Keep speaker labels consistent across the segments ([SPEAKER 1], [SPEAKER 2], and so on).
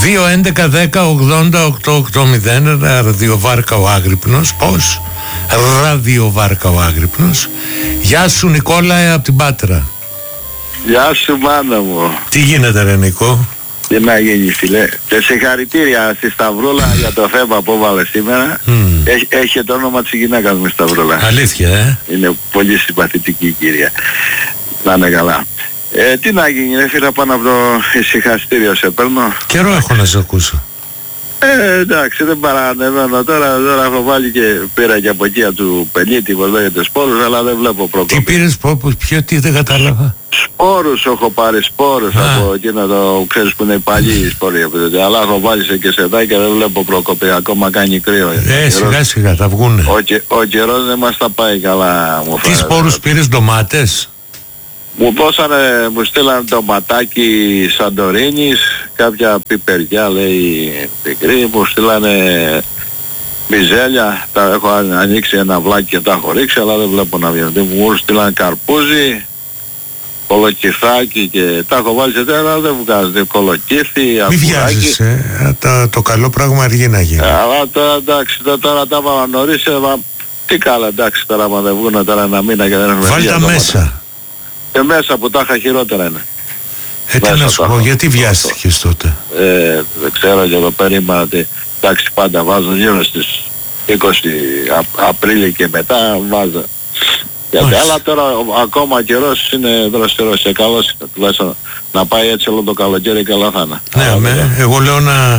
[SPEAKER 1] 2-11-10-80-880 ραδιοβάρκα ο Άγρυπνος. Πώς? Ραδιοβάρκα ο Άγρυπνος. Γεια σου Νικόλα από την Πάτρα.
[SPEAKER 2] Γεια σου μάνα μου.
[SPEAKER 1] Τι γίνεται ρε Νικό?
[SPEAKER 2] Τι να γίνει φίλε. Και συγχαρητήρια στη Σταυρούλα για το θέμα που έβαλε σήμερα. Έχει το όνομα της γυναίκας μου Σταυρούλα.
[SPEAKER 1] Αλήθεια
[SPEAKER 2] Είναι πολύ συμπαθητική η κυρία. Να είναι καλά. Τι να γίνει ρε φίλε, πάνω από το ησυχαστήριο σε παίρνω.
[SPEAKER 1] Καιρό έχω να σε ακούσω.
[SPEAKER 2] Εντάξει, δεν παρανεβαίνω τώρα έχω βάλει και πήρα και από εκεί του πελίτη που λέγεται σπόρους, αλλά δεν βλέπω πρόβλημα.
[SPEAKER 1] Τι πήρες, τι δεν κατάλαβα?
[SPEAKER 2] Σπόρους έχω πάρει, σπόρους από εκείνο το ξέρεις που είναι οι παλιοί σπόροι, αλλά έχω βάλει σε κεσετά και δεν βλέπω προκοπή, ακόμα κάνει κρύο.
[SPEAKER 1] Σιγά σιγά θα βγούνε.
[SPEAKER 2] Ο καιρός δεν μας τα πάει καλά μου φαίνεται.
[SPEAKER 1] Τι σπόρους πήρες, ντομάτες?
[SPEAKER 2] Μου στείλαν ντοματάκι Σαντορίνης, κάποια πιπεριά λέει πικρή, μου στείλανε μιζέλια, τα έχω ανοίξει ένα βλάκι και τα έχω ρίξει, αλλά δεν βλέπω να βγαίνουν. Μου στείλαν καρπούζι, κολοκυθάκι και τα έχω βάλει σε τέρα, δεν βγάζει κολοκύθι,
[SPEAKER 1] μη βιάζεσαι, το καλό πράγμα αργεί να γίνει.
[SPEAKER 2] Αλλά τώρα εντάξει, τώρα τα έβαλα νωρίς, τι καλά εντάξει τώρα μα δεν βγουν τώρα ένα μήνα και δεν έχουμε βγει.
[SPEAKER 1] Βάλ' τα μέσα.
[SPEAKER 2] Και μέσα που τα είχα χειρότερα είναι.
[SPEAKER 1] Τι να σου πω, γιατί βιάστηκες τότε?
[SPEAKER 2] Δεν ξέρω και εγώ περίμενα ότι εντάξει πάντα βάζω γύρω στις 20 Απρίλη και μετά βάζω. Αλλά τώρα ακόμα καιρός είναι δροσερός και καλός, τουλάχιστον να πάει έτσι όλο το καλοκαίρι καλά θα είναι.
[SPEAKER 1] Ναι, εγώ λέω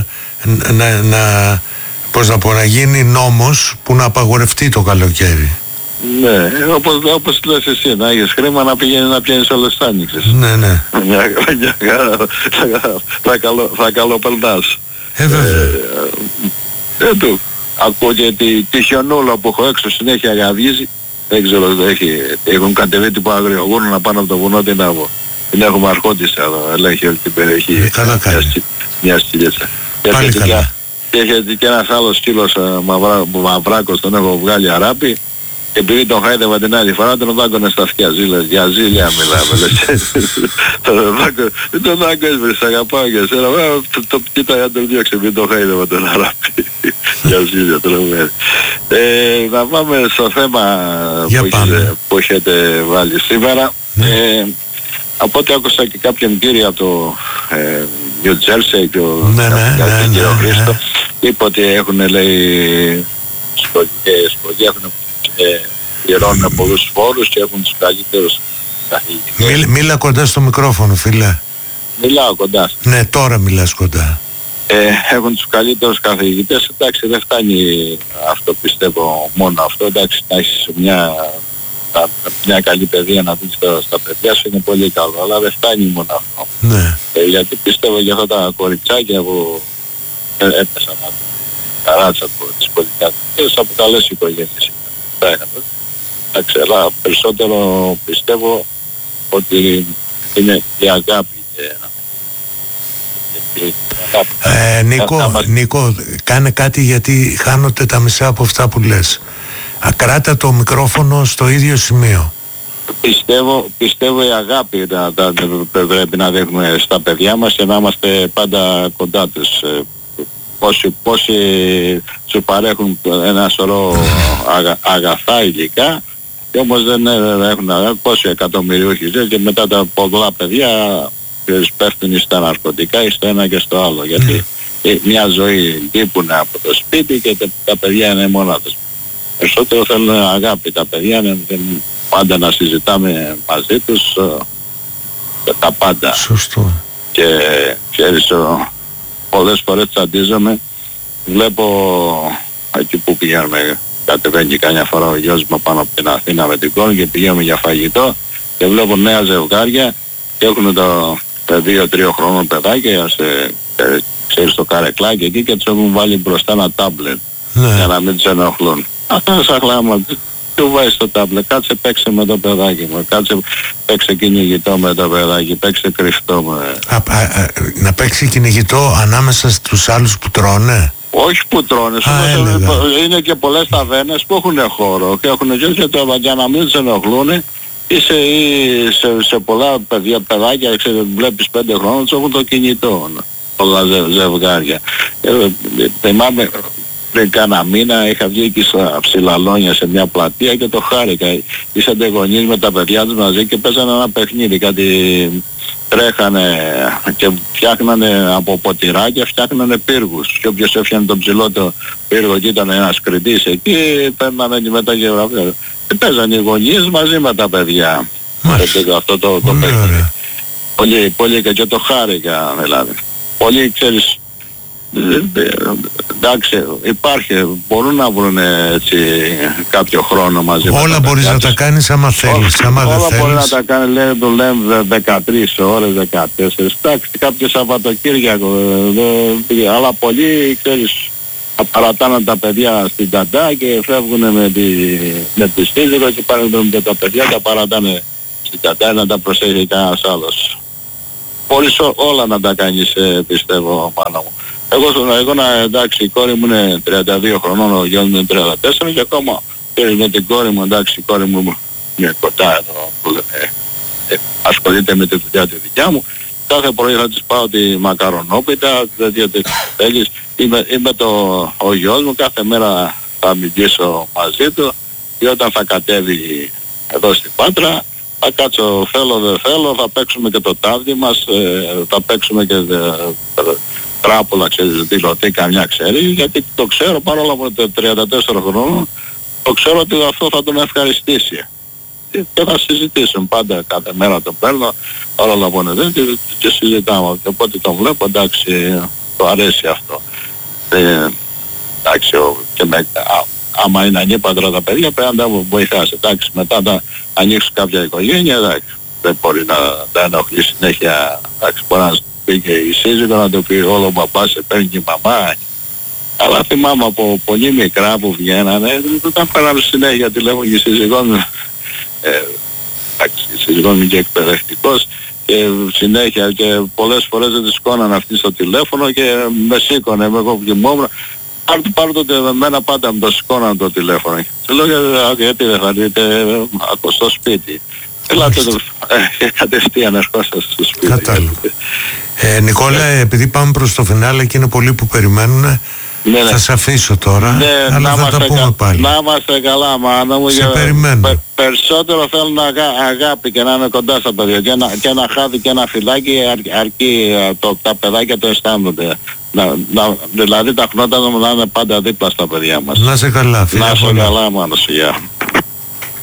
[SPEAKER 1] να γίνει νόμος που να απαγορευτεί το καλοκαίρι.
[SPEAKER 2] Ναι, όπως λες εσύ, να έχεις χρήμα να πηγαίνει να πιάνεις όλες τις άνοιξες.
[SPEAKER 1] Ναι.
[SPEAKER 2] Θα καλοπερνάς.
[SPEAKER 1] Βέβαια.
[SPEAKER 2] Ακούω και τη χιονούλα που έχω έξω συνέχεια γαβγίζει. Δεν ξέρω, έχουν κατεβεί τύπο αγριογούνου να πάνω από το βουνό, τι να πω. Την έχουμε αρχόντισσα εδώ, ελέγχει όλη την περιοχή.
[SPEAKER 1] Καλά κάνει.
[SPEAKER 2] Μια σκυλίτσα.
[SPEAKER 1] Πάλι καλά.
[SPEAKER 2] Και έχει και ένας άλλος σκύλος μαυράκος, τον έχω βγάλει αράπη. Και επειδή τον χάιδευα την άλλη φορά, τον δάγκωνε στα αυτιά, ζήλες, για ζήλια μιλάμε. Τον δάγκο έσβρες, αγαπάω και εσένα, το κοίταγα τον διώξε, επειδή τον χάιδευα τον αράπη. Για ζήλια, τρομέρι. Να πάμε στο θέμα που έχετε βάλει σήμερα. Από ό,τι άκουσα και κάποιον κύριο από το New Jersey και ο κύριο Χρήστο, είπε ότι έχουν λέει σχολεία, έχουν πληρώνουν πολλούς φόρους και έχουν τους καλύτερους καθηγητές.
[SPEAKER 1] Μίλα κοντά στο μικρόφωνο φίλε.
[SPEAKER 2] Μιλάω κοντά.
[SPEAKER 1] Ναι, τώρα μιλάς κοντά.
[SPEAKER 2] Έχουν τους καλύτερους καθηγητές, εντάξει δεν φτάνει αυτό πιστεύω μόνο αυτό, εντάξει να έχεις μια καλή παιδεία να δεις στα παιδιά σου είναι πολύ καλό, αλλά δεν φτάνει μόνο αυτό.
[SPEAKER 1] Ναι.
[SPEAKER 2] Γιατί πιστεύω για αυτά τα κοριτσάκια που έπεσαν καράτσα από τις πολυκατοικίες από καλές οικογένειες. Εντάξει, αλλά περισσότερο πιστεύω ότι είναι η αγάπη
[SPEAKER 1] Νίκο, κάνε κάτι γιατί χάνονται τα μισά από αυτά που λες. Ακράτα το μικρόφωνο στο ίδιο σημείο.
[SPEAKER 2] Πιστεύω η αγάπη πρέπει να δείχνουμε στα παιδιά μας και να είμαστε πάντα κοντά τους. Πόσοι σου παρέχουν ένα σωρό αγαθά υλικά και όμως δεν έχουν αγάπη, πόσοι εκατομμυριούχοι και μετά τα πολλά παιδιά πέφτουν στα ναρκωτικά ή στο ένα και στο άλλο, γιατί μια ζωή λείπουν από το σπίτι και τα παιδιά είναι μόνα τους. Περισσότερο θέλουν αγάπη τα παιδιά, πάντα να συζητάμε μαζί τους τα πάντα.
[SPEAKER 1] Σωστό.
[SPEAKER 2] Και ξέρεις, πολλές φορές τσαντίζομαι, βλέπω εκεί που πηγαίνουμε, κατεβαίνει καμιά φορά ο γιος μου πάνω από την Αθήνα με την κόρη και πηγαίνουμε για φαγητό και βλέπω νέα ζευγάρια και έχουν το 2-3 χρόνων παιδάκια ξέρεις το καρεκλάκι εκεί και τους έχουν βάλει μπροστά ένα τάμπλετ για να μην τους ενοχλούν. Αυτά σαν χλάμα του βάζεις το τάμπλετ, κάτσε παίξε με το παιδάκι μου, κάτσε παίξε κυνηγητό με το παιδάκι, παίξε κρυφτό με...
[SPEAKER 1] Να παίξει κυνηγητό ανάμεσα στους άλλους που τρώνε.
[SPEAKER 2] Όχι που τρώνε, είναι και πολλές ταβέρνες που έχουν χώρο και έχουν και το για να μην τους ενοχλούν ή σε πολλά παιδάκια, βλέπεις 5 χρόνια τους έχουν το κινητό. πολλά ζευγάρια. Θυμάμαι πριν κάνα μήνα είχα βγει εκεί στα Ψηλαλόνια σε μια πλατεία και το χάρηκα. Ήσαντε γονείς με τα παιδιά τους μαζί και παίζανε ένα παιχνίδι, κάτι τρέχανε και φτιάχνανε από ποτηράκια, φτιάχνανε πύργους. Και όποιος έφτιανε τον ψηλό το πύργο και ήταν ένας κριτής εκεί, παίρνανε και μετά γεωγραφία. Και παίζανε οι γονείς μαζί με τα παιδιά. Αυτό το παιχνίδι. Πολύ και το χάρηκα δηλαδή. Πολύ, ξέρεις, εντάξει, υπάρχει, μπορούν να βρουν έτσι κάποιο χρόνο μαζί.
[SPEAKER 1] Όλα μπορείς να τα κάνεις άμα θέλεις.
[SPEAKER 2] Όλα μπορεί να τα κάνει, λέει, το λέμε 13 ώρες, 14. Εντάξει, κάποιο Σαββατοκύριακο, αλλά πολλοί, ξέρεις, παρατάνε τα παιδιά στην Ταντά και φεύγουν με τη σύζυγο και πάρουν και τα παιδιά, τα παρατάνε στην Ταντά να τα προσέχει κανένας άλλος. Μπορείς όλα να τα κάνεις, πιστεύω, πάνω μου. Εγώ εντάξει, η κόρη μου είναι 32 χρονών, ο γιος μου είναι 34 και ακόμα με την κόρη μου, εντάξει, η κόρη μου είναι κοντά εδώ που λένε, ασχολείται με τη δουλειά τη δικιά μου. Κάθε πρωί θα της πάω τη μακαρονόπιτα, δηλαδή θέλεις, είμαι ο γιος μου, κάθε μέρα θα μιλήσω μαζί του και όταν θα κατέβει εδώ στην Πάτρα θα κάτσω, θέλω δεν θέλω, θα παίξουμε και το τάβδι μας, θα παίξουμε και τράπουλα, ξέρεις, δηλωτή καμιά ξέρει, γιατί το ξέρω παρόλο που είναι 34 χρόνων, το ξέρω ότι αυτό θα τον ευχαριστήσει. Και θα συζητήσουμε πάντα, κάθε μέρα τον παίρνω, όλα που είναι εδώ και συζητάμε. Οπότε τον βλέπω, εντάξει, το αρέσει αυτό. Εντάξει, και άμα είναι ανήπαντρα τα παιδιά πρέπει να τα βοηθάς. Εντάξει, μετά να ανοίξουν κάποια οικογένεια, εντάξει, δεν μπορεί να τα ενοχλεί συνέχεια. Εντάξει, μπορεί να πει και η σύζυγο να το πει όλο ο παπάς σε παίρνει και η μαμά. Αλλά θυμάμαι από πολύ μικρά που βγαίνανε, τα παίρναμε συνέχεια τηλέφωνο και η σύζυγό μου. Εντάξει, η σύζυγό μου και εκπαιδευτικός και συνέχεια και πολλές φορές δεν τη σηκώνανε αυτή στο τηλέφωνο και με σήκωνε, εγώ κοιμόμουν. Πάρ' το εμένα πάντα με το σηκώναν το τηλέφωνο. Του λέω γιατί δεν θα δείτε από στο σπίτι. Ελάτε το κατευθείαν ερχόσαστε στο σπίτι.
[SPEAKER 1] Κατάλαβα. Νικόλα, επειδή πάμε προς το φινάλε και είναι πολλοί που περιμένουν, θα σε αφήσω τώρα, αλλά θα τα πούμε πάλι. Να
[SPEAKER 2] είμαστε καλά, μάνα μου.
[SPEAKER 1] Σε περιμένω.
[SPEAKER 2] Περισσότερο θέλουν αγάπη και να είναι κοντά στα παιδιά. Και ένα χάδι και ένα φυλάκι αρκεί τα παιδάκια το αισθάνονται. Δηλαδή τα χνότα μου να είναι πάντα δίπλα στα παιδιά μας.
[SPEAKER 1] Να σε καλά, φίλε.
[SPEAKER 2] Να σε καλά, μάνα σου, γεια.